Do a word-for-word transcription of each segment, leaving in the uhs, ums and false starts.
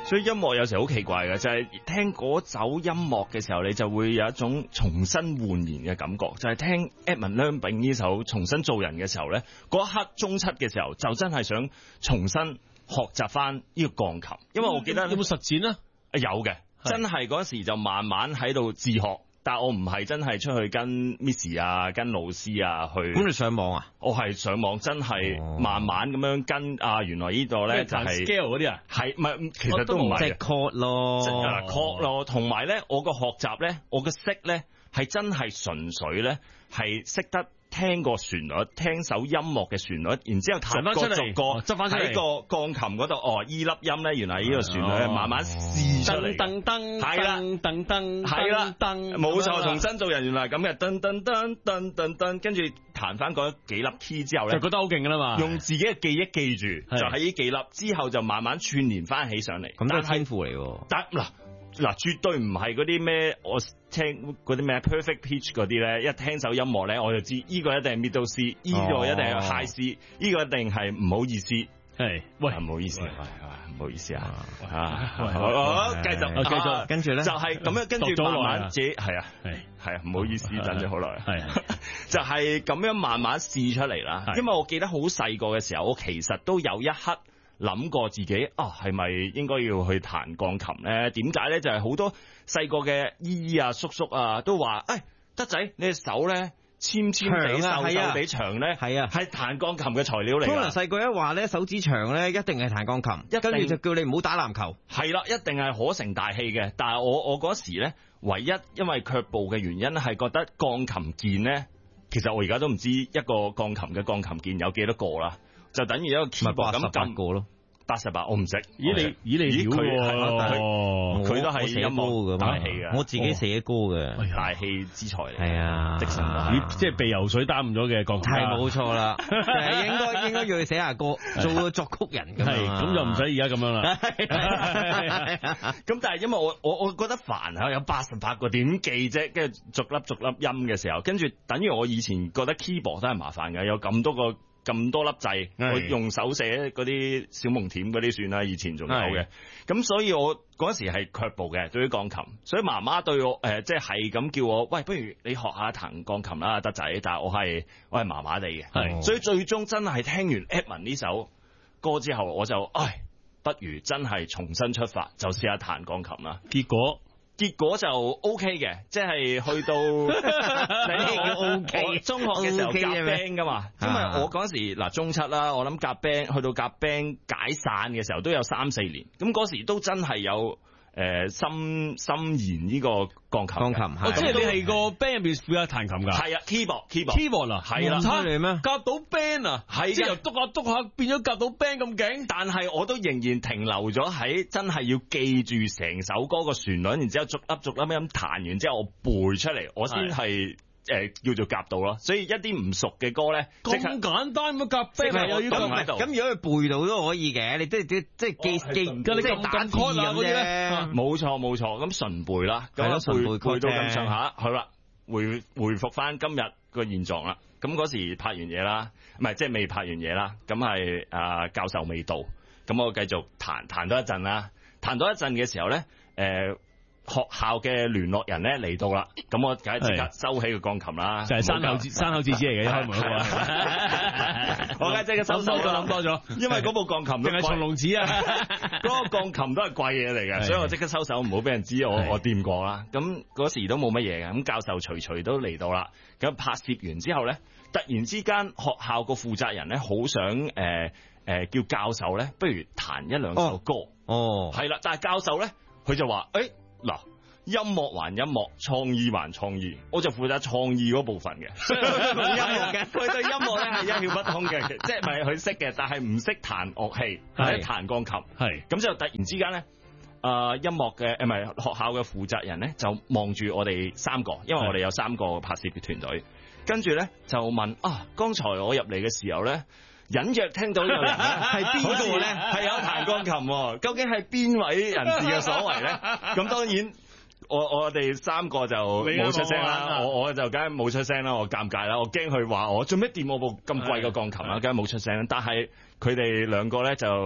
所以音樂有時好奇怪嘅，就係、是、聽嗰首音樂嘅時候，你就會有一種重新煥然嘅感覺。就係、是、聽 Edmund 梁炳呢首重新做人嘅時候咧，嗰一刻中七嘅時候，就真係想重新學習翻呢個鋼琴。因為我記得、嗯、 有冇實踐咧？ 有嘅，真係嗰時就慢慢喺度自學。但我唔係真係出去跟 Miss 啊，跟老師啊去。 咁你上網啊？ 我係上網，真係慢慢咁樣跟啊。原來呢度咧就係 scale 嗰啲啊， 係唔係？其實都唔係。 即係 chord 咯， 即係 chord 咯。同埋咧，我個學習咧，我嘅識咧係真係純粹咧係識得聽個旋律，聽首音樂嘅旋律，然之後彈個逐個執翻出嚟喺個鋼琴嗰度。哦，依粒音咧，原來呢個旋律慢慢試出嚟。 噔噔係啦， 噔噔係啦， 噔冇錯，重新做人原來係咁嘅，噔噔噔噔噔噔，跟住彈翻嗰幾粒 key 之後咧， 就覺得好勁噶啦嘛。 用自己嘅記憶記住，就喺呢幾粒之後就慢慢串聯翻起上嚟。 咁都係天賦嚟喎。 但嗱嗱，絕對唔係嗰啲咩，我聽嗰啲咩 perfect pitch 嗰啲咧，一聽首音樂咧，我就知呢個一定係 middle C， 呢個一定係 high C， 呢個一定係唔好意思。 係，喂， 唔好意思，唔好意思啊，啊， 好， 繼續，繼續， 跟住咧， 就係咁樣，跟住慢慢自己係啊，係係啊，唔好意思，等咗好耐， 係， 就係咁樣慢慢試出嚟啦。因為我記得好細個嘅時候，我其實都有一刻諗過自己啊，係咪應該要去彈鋼琴咧？點解咧？就係好多細個嘅姨姨啊、叔叔啊都話，誒，德仔，你隻手咧，纖纖地、瘦瘦地長咧，係啊，係彈鋼琴嘅材料嚟。 可能細個一話咧，手指長咧，一定係彈鋼琴，跟住就叫你唔好打籃球。係啦，一定係可成大器嘅。但係我我嗰時咧，唯一因為卻步嘅原因係覺得鋼琴鍵咧，其實我而家都唔知一個鋼琴嘅鋼琴鍵有幾多個啦，就等於一個 keyboard 咁撳個咯。 八十八，我唔識。 咦你咦你佢喎， 佢都係音樂大戲嘅， 我自己寫歌嘅， 大戲之才嚟。 係啊， 的神咦，即係被游水耽誤咗嘅鋼琴家。 係冇錯啦，係應該應該要去寫下歌，做個作曲人咁係，咁就唔使而家咁樣啦。 咁但係因為我我我覺得煩啊，有八十八個點記啫，跟住逐粒逐粒音嘅時候，跟住等於我以前覺得 keyboard 都係麻煩嘅，有咁多個。咁多粒掣，我用手寫嗰啲小蒙恬嗰啲算啦，以前仲有嘅。咁所以我嗰時係卻步嘅，對於鋼琴。所以媽媽對我誒，即係咁叫我，喂，不如你學下彈鋼琴啦，德仔。但係我係我係麻麻地嘅，所以最終真係聽完 Edmund 呢首歌之後，我就唉，不如真係重新出發，就試下彈鋼琴啦。 結果。 結果就 OK 嘅，即係去到你叫 OK。中學嘅時候夾 band 噶嘛，因為我嗰時嗱中七啦，我諗夾 band 去到夾 band 解散嘅時候都有三四年，咁嗰時都真係有誒心心弦呢個鋼琴。鋼琴， 我即係你係個 band 入邊負責彈琴噶。 係啊 ，keyboard keyboard keyboard 啊， 係啦， 差你咩？夾到 band 啊，係即係由篤下篤下變咗夾到 band 咁勁。 但係我都仍然停留咗喺真係要記住成首歌個旋律，然之後逐粒逐粒咁彈完之後我背出嚟，我先係誒叫做夾到咯。所以一啲唔熟嘅歌咧， 咁簡單咁夾 band 又要咁喺度。 咁如果佢背到都可以嘅，你即係即係記記即係打字咁啫。 冇錯冇錯，咁純背啦，咁純背背到咁上下，好啦，回回復翻今日個現狀啦。咁嗰時拍完嘢啦，唔係即係未拍完嘢啦，咁係啊教授未到，咁我繼續彈彈多一陣啦，彈多一陣嘅時候咧，誒、呃。學校嘅聯絡人咧嚟到啦，咁我梗係即刻收起個鋼琴啦， 就係山口山口智子嚟嘅，開門嗰個， 我梗係即刻收收咗諗多咗， 因為嗰部鋼琴都係松隆子啊， 嗰個鋼琴都係貴嘢嚟嘅，所以我即刻收手，唔好俾人知我我掂過啦。咁嗰時都冇乜嘢嘅，咁教授隨隨都嚟到啦，咁拍攝完之後咧，突然之間學校個負責人咧好想誒誒、呃呃、叫教授咧，不如彈一兩首歌，哦，係啦，但係教授咧佢就話誒。欸嗱，音樂還音樂，創意還創意，我就負責創意嗰部分嘅。音樂嘅，佢對音樂咧係一竅不通嘅，即係咪佢識嘅，但係唔識彈樂器或者彈鋼琴。係咁就突然之間咧，誒、呃，音樂嘅誒唔係學校嘅負責人咧就望住我哋三個，因為我哋有三個拍攝嘅團隊，跟住咧就問啊，剛才我入嚟嘅時候咧。隱約聽到有人咧係邊個咧係有彈鋼琴，究竟係邊位人士嘅所為咧？咁當然我我哋三個就冇出聲啦，我我就梗係冇出聲啦，我尷尬啦，我驚佢話我做咩掂我部咁貴嘅鋼琴啦，梗係冇出聲。但係佢哋兩個咧就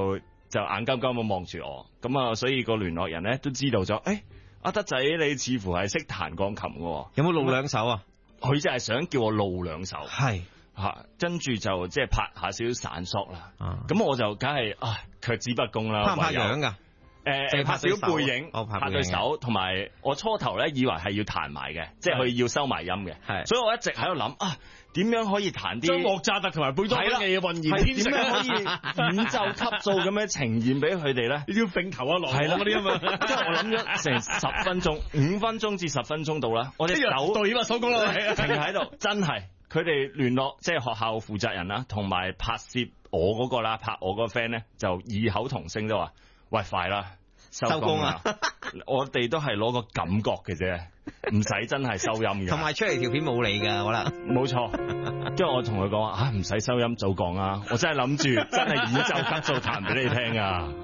就眼金金咁望住我，咁啊，所以個聯絡人咧都知道咗，誒，阿德仔你似乎係識彈鋼琴嘅， 有冇露兩手啊？ 佢就係想叫我露兩手， 係吓，跟住就即係拍下少少散索啦，咁、 啊、 我就梗係唉卻之不恭啦。 拍唔拍樣噶？ 誒，拍少背影， 哦、拍對手，同埋我初頭咧以為係要彈埋嘅，即係佢要收埋音嘅， 係， 所以我一直喺度諗啊，點樣可以彈啲將莫扎特同埋貝多芬嘅嘢渾然天成， 點樣可以演奏級數咁樣呈現俾佢哋咧？ 你要揈球啊，落嗰啲啊嘛， 即係我諗咗成十分鐘、五分鐘至十分鐘到啦，我哋手導演啊，手工啦， 停喺度，真係佢哋聯絡即係學校負責人啦，同埋拍攝我嗰個啦，拍我嗰個 friend 咧就異口同聲都話：喂，快啦！收工啊！我哋都係攞個感覺嘅啫，唔使真係收音嘅。 同埋出嚟條片冇你㗎，可能冇錯。跟住我同佢講話啊，唔使收音早講啊！我真係諗住真係演奏級數彈俾你聽啊！